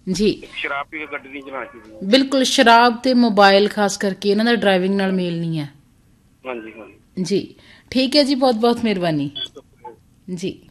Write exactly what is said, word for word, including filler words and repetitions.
ਜੀ ਸ਼ਰਾਬ ਪੀ ਕੇ ਗੱਡੀ ਨਹੀਂ ਚਲਾਉਣੀ ਚਾਹੀਦੀ। ਬਿਲਕੁਲ, ਸ਼ਰਾਬ ਤੇ ਮੋਬਾਈਲ ਖਾਸ ਕਰਕੇ ਇਹਨਾਂ ਦਾ ਡਰਾਈਵਿੰਗ ਨਾਲ ਮੇਲ ਨਹੀਂ ਹੈ। ਹਾਂਜੀ ਹਾਂਜੀ। ਜੀ ਠੀਕ ਹੈ ਜੀ, ਬਹੁਤ ਬਹੁਤ ਮਿਹਰਬਾਨੀ ਸ਼ੁਕਰੀਆ। ਜੀ।